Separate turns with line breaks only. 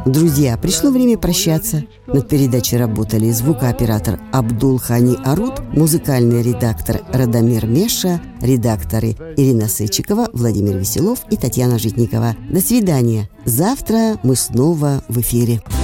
Друзья, пришло время прощаться. Над передачей работали звукооператор Абдул-Хани Арут, музыкальный редактор Радомир Меша, редакторы Ирина Сычикова, Владимир Веселов и Татьяна Житникова. До свидания. Завтра мы снова в эфире.